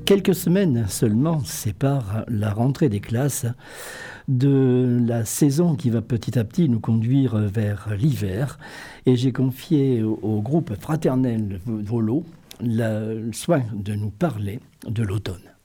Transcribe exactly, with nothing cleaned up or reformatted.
quelques semaines seulement séparent la rentrée des classes de la saison qui va petit à petit nous conduire vers l'hiver. Et j'ai confié au, au groupe fraternel Volo le soin de nous parler de l'automne.